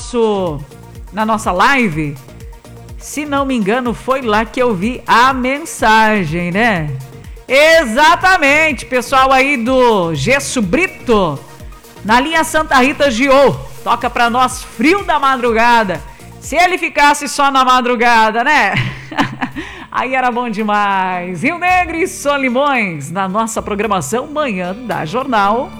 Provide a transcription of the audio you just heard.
na nossa live. Se não me engano, foi lá que eu vi a mensagem, né? Exatamente, pessoal aí do Gesso Brito, na linha Santa Rita Giô, toca pra nós Frio da Madrugada. Se ele ficasse só na madrugada, né? Aí era bom demais. Rio Negro e Solimões, na nossa programação Manhã da Jornal.